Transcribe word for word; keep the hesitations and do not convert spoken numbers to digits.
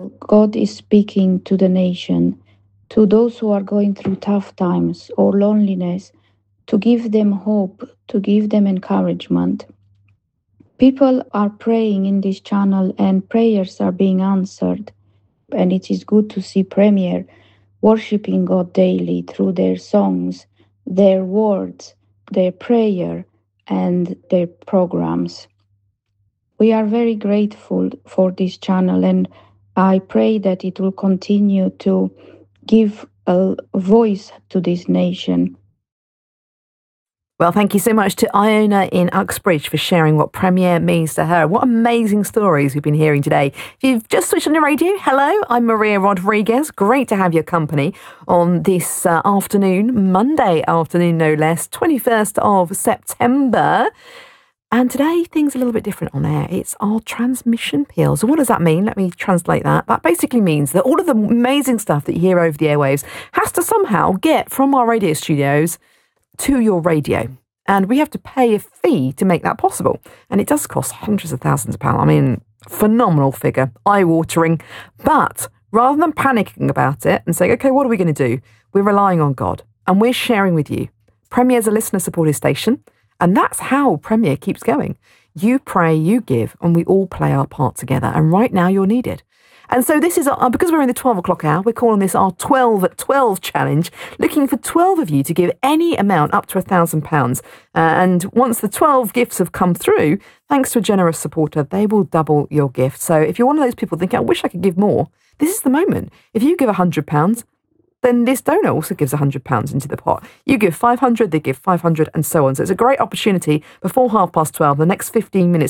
God is speaking to the nation, to those who are going through tough times or loneliness, to give them hope, to give them encouragement. People are praying in this channel and prayers are being answered. And it is good to see Premier worshiping God daily through their songs, their words, their prayer, and their programs. We are very grateful for this channel, and I pray that it will continue to give a voice to this nation. Well, thank you so much to Iona in Uxbridge for sharing what Premier means to her. What amazing stories we've been hearing today. If you've just switched on your radio, hello, I'm Maria Rodriguez. Great to have your company on this uh, afternoon, Monday afternoon, no less, twenty-first of September. And today, things are a little bit different on air. It's our transmission peel. So what does that mean? Let me translate that. That basically means that all of the amazing stuff that you hear over the airwaves has to somehow get from our radio studios to your radio. And we have to pay a fee to make that possible. And it does cost hundreds of thousands of pounds. I mean, phenomenal figure, eye-watering. But rather than panicking about it and saying, OK, what are we going to do? We're relying on God. And we're sharing with you. Premier's a listener-supported station. And that's how Premier keeps going. You pray, you give, and we all play our part together. And right now you're needed. And so this is, our, because we're in the twelve o'clock hour, we're calling this our twelve at twelve challenge, looking for twelve of you to give any amount up to one thousand pounds. Uh, and once the twelve gifts have come through, thanks to a generous supporter, they will double your gift. So if you're one of those people thinking, I wish I could give more, this is the moment. If you give one hundred pounds, then this donor also gives one hundred pounds into the pot. You give five hundred, they give five hundred, and so on. So it's a great opportunity before half past twelve, the next fifteen minutes.